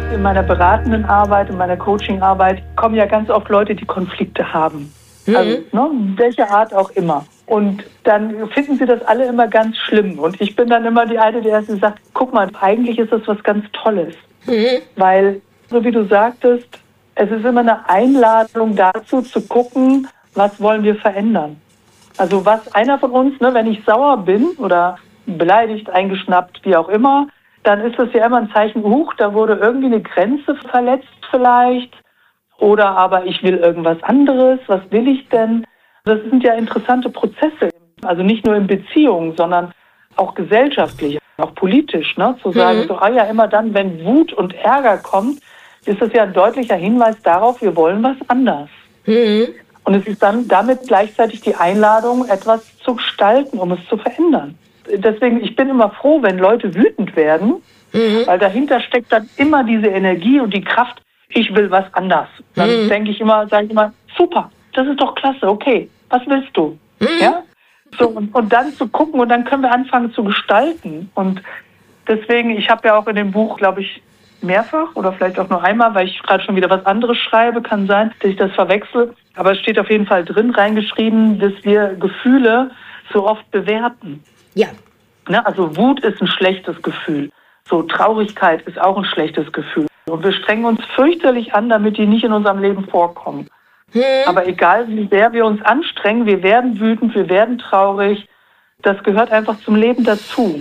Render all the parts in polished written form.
In meiner beratenden Arbeit, in meiner Coaching-Arbeit kommen ja ganz oft Leute, die Konflikte haben. Also, welche Art auch immer. Und dann finden sie das alle immer ganz schlimm. Und ich bin dann immer die eine, die erst sagt, guck mal, eigentlich ist das was ganz Tolles. Weil, so wie du sagtest, es ist immer eine Einladung dazu zu gucken, was wollen wir verändern. Also was einer von uns, ne, wenn ich sauer bin oder beleidigt, eingeschnappt, wie auch immer, dann ist das ja immer ein Zeichen, da wurde irgendwie eine Grenze verletzt vielleicht. Oder aber ich will irgendwas anderes, was will ich denn? Das sind ja interessante Prozesse, also nicht nur in Beziehungen, sondern auch gesellschaftlich, auch politisch, ne? Zu sagen, immer dann, wenn Wut und Ärger kommt, ist das ja ein deutlicher Hinweis darauf, wir wollen was anders. Und es ist dann damit gleichzeitig die Einladung, etwas zu gestalten, um es zu verändern. Deswegen, ich bin immer froh, wenn Leute wütend werden, weil dahinter steckt dann immer diese Energie und die Kraft, ich will was anders. Dann sage ich immer, super, das ist doch klasse, okay, was willst du? Ja? So, und dann zu gucken und dann können wir anfangen zu gestalten. Und deswegen, ich habe ja auch in dem Buch, glaube ich, mehrfach oder vielleicht auch nur einmal, weil ich gerade schon wieder was anderes schreibe, kann sein, dass ich das verwechsel. Aber es steht auf jeden Fall drin, reingeschrieben, dass wir Gefühle so oft bewerten. Ja. Ne? Also Wut ist ein schlechtes Gefühl. So Traurigkeit ist auch ein schlechtes Gefühl. Und wir strengen uns fürchterlich an, damit die nicht in unserem Leben vorkommen. Aber egal, wie sehr wir uns anstrengen, wir werden wütend, wir werden traurig. Das gehört einfach zum Leben dazu.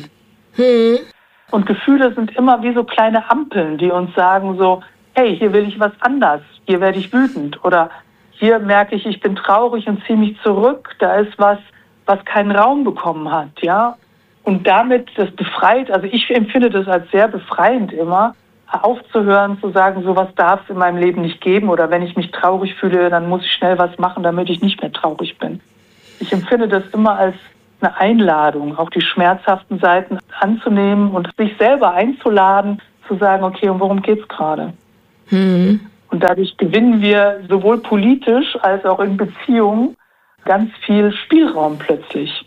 Und Gefühle sind immer wie so kleine Ampeln, die uns sagen so, hey, hier will ich was anders, hier werde ich wütend. Oder hier merke ich, ich bin traurig und ziehe mich zurück. Da ist was, was keinen Raum bekommen hat, ja. Und damit das befreit, also ich empfinde das als sehr befreiend immer, aufzuhören, zu sagen, sowas darf es in meinem Leben nicht geben oder wenn ich mich traurig fühle, dann muss ich schnell was machen, damit ich nicht mehr traurig bin. Ich empfinde das immer als eine Einladung, auch die schmerzhaften Seiten anzunehmen und sich selber einzuladen, zu sagen, okay, und worum geht's gerade? Und dadurch gewinnen wir sowohl politisch als auch in Beziehungen ganz viel Spielraum plötzlich.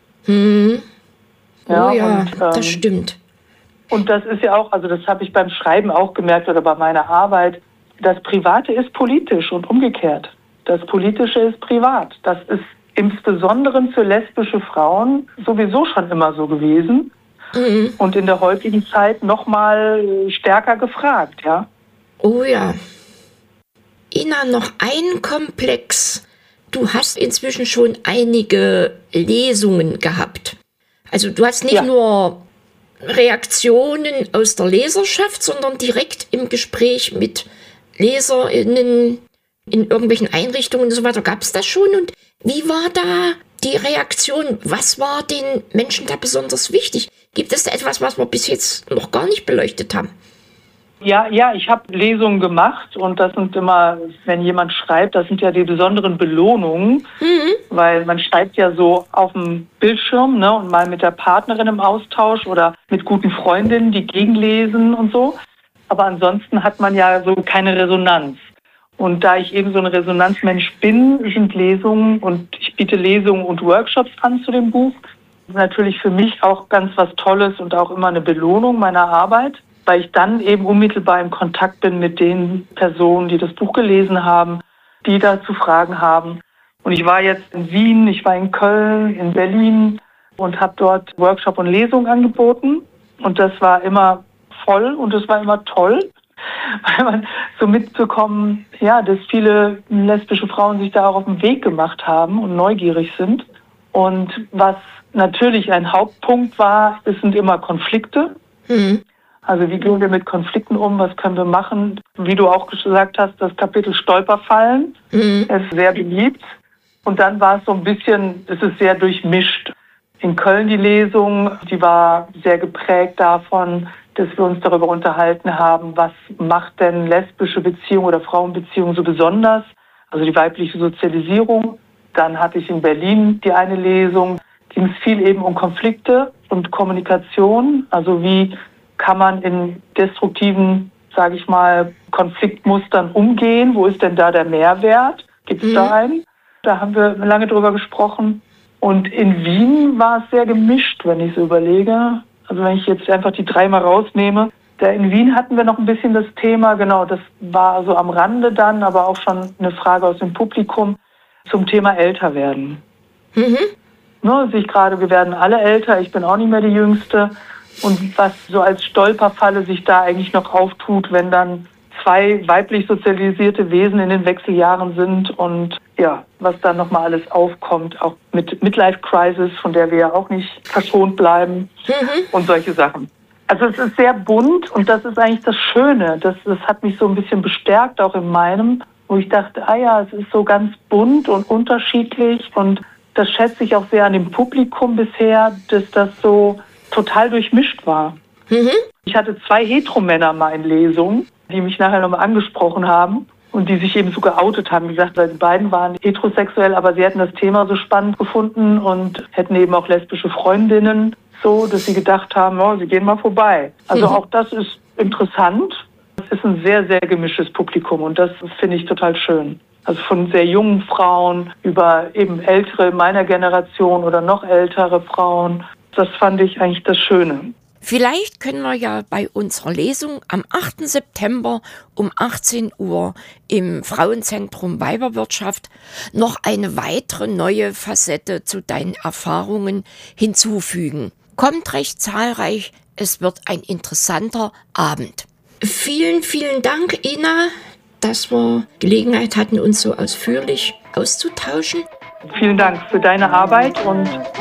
Ja, und, das stimmt. Und das ist ja auch, also das habe ich beim Schreiben auch gemerkt oder bei meiner Arbeit, das Private ist politisch und umgekehrt. Das Politische ist privat. Das ist insbesondere für lesbische Frauen sowieso schon immer so gewesen und in der heutigen Zeit noch mal stärker gefragt, ja. Oh ja. Ina, noch ein Komplex. Du hast inzwischen schon einige Lesungen gehabt. Also du hast nicht nur Reaktionen aus der Leserschaft, sondern direkt im Gespräch mit LeserInnen in irgendwelchen Einrichtungen und so weiter. Gab es das schon? Und wie war da die Reaktion? Was war den Menschen da besonders wichtig? Gibt es da etwas, was wir bis jetzt noch gar nicht beleuchtet haben? Ja, ich habe Lesungen gemacht und das sind immer, wenn jemand schreibt, das sind ja die besonderen Belohnungen, weil man schreibt ja so auf dem Bildschirm, ne, und mal mit der Partnerin im Austausch oder mit guten Freundinnen, die gegenlesen und so. Aber ansonsten hat man ja so keine Resonanz. Und da ich eben so ein Resonanzmensch bin, sind Lesungen und ich biete Lesungen und Workshops an zu dem Buch. Das ist natürlich für mich auch ganz was Tolles und auch immer eine Belohnung meiner Arbeit, weil ich dann eben unmittelbar im Kontakt bin mit den Personen, die das Buch gelesen haben, die dazu Fragen haben. Und ich war jetzt in Wien, ich war in Köln, in Berlin und habe dort Workshop und Lesungen angeboten. Und das war immer voll und das war immer toll, weil man so mitbekommen, ja, dass viele lesbische Frauen sich da auch auf den Weg gemacht haben und neugierig sind. Und was natürlich ein Hauptpunkt war, es sind immer Konflikte. Also wie gehen wir mit Konflikten um, was können wir machen? Wie du auch gesagt hast, das Kapitel Stolperfallen ist sehr beliebt. Und dann war es so ein bisschen, es ist sehr durchmischt. In Köln die Lesung, die war sehr geprägt davon, dass wir uns darüber unterhalten haben, was macht denn lesbische Beziehung oder Frauenbeziehung so besonders, also die weibliche Sozialisierung. Dann hatte ich in Berlin die eine Lesung, ging es viel eben um Konflikte und Kommunikation, also wie kann man in destruktiven, sage ich mal, Konfliktmustern umgehen, wo ist denn da der Mehrwert, gibt es da einen? Da haben wir lange drüber gesprochen. Und in Wien war es sehr gemischt, wenn ich so überlege. Also wenn ich jetzt einfach die 3 mal rausnehme, In Wien hatten wir noch ein bisschen das Thema, genau, das war so am Rande dann, aber auch schon eine Frage aus dem Publikum zum Thema Älterwerden. Ne, wir werden alle älter, ich bin auch nicht mehr die Jüngste. Und was so als Stolperfalle sich da eigentlich noch auftut, wenn dann 2 weiblich sozialisierte Wesen in den Wechseljahren sind und ja, was dann nochmal alles aufkommt, auch mit Midlife-Crisis, von der wir ja auch nicht verschont bleiben und solche Sachen. Also es ist sehr bunt und das ist eigentlich das Schöne. Das hat mich so ein bisschen bestärkt, auch in meinem, wo ich dachte, es ist so ganz bunt und unterschiedlich und das schätze ich auch sehr an dem Publikum bisher, dass das so total durchmischt war. Ich hatte 2 Heteromänner mal in Lesungen, die mich nachher nochmal angesprochen haben und die sich eben so geoutet haben. Wie gesagt, die beiden waren heterosexuell, aber sie hätten das Thema so spannend gefunden und hätten eben auch lesbische Freundinnen, so, dass sie gedacht haben, sie gehen mal vorbei. Also auch das ist interessant. Es ist ein sehr, sehr gemischtes Publikum und das finde ich total schön. Also von sehr jungen Frauen über eben ältere meiner Generation oder noch ältere Frauen. Das fand ich eigentlich das Schöne. Vielleicht können wir ja bei unserer Lesung am 8. September um 18 Uhr im Frauenzentrum Weiberwirtschaft noch eine weitere neue Facette zu deinen Erfahrungen hinzufügen. Kommt recht zahlreich, es wird ein interessanter Abend. Vielen, vielen Dank, Ina, dass wir Gelegenheit hatten, uns so ausführlich auszutauschen. Vielen Dank für deine Arbeit und